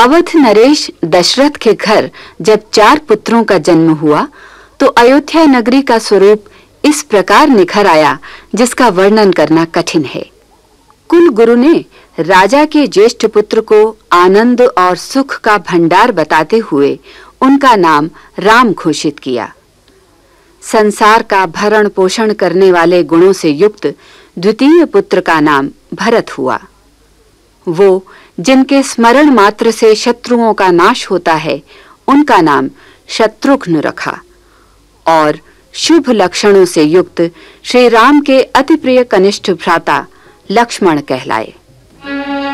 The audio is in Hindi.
अवध नरेश दशरथ के घर जब 4 पुत्रों का जन्म हुआ तो अयोध्या नगरी का स्वरूप इस प्रकार निखर आया जिसका वर्णन करना कठिन है। कुल गुरु ने राजा के ज्येष्ठ पुत्र को आनंद और सुख का भंडार बताते हुए उनका नाम राम घोषित किया। संसार का भरण पोषण करने वाले गुणों से युक्त द्वितीय पुत्र का नाम भरत हुआ। वो जिनके स्मरण मात्र से शत्रुओं का नाश होता है उनका नाम शत्रुघ्न रखा और शुभ लक्षणों से युक्त श्री राम के अति प्रिय कनिष्ठ भ्राता लक्ष्मण कहलाए।